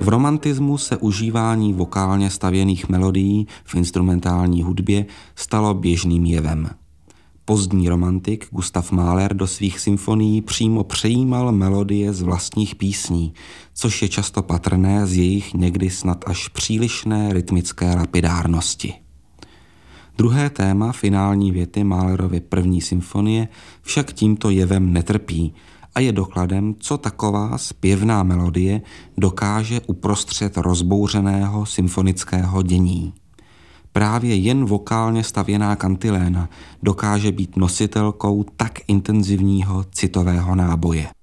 V romantismu se užívání vokálně stavěných melodií v instrumentální hudbě stalo běžným jevem. Pozdní romantik Gustav Mahler do svých symfonií přímo přejímal melodie z vlastních písní, což je často patrné z jejich někdy snad až přílišné rytmické lapidárnosti. Druhé téma finální věty Mahlerovy první symfonie však tímto jevem netrpí a je dokladem, co taková zpěvná melodie dokáže uprostřed rozbouřeného symfonického dění. Právě jen vokálně stavěná kantiléna dokáže být nositelkou tak intenzivního citového náboje.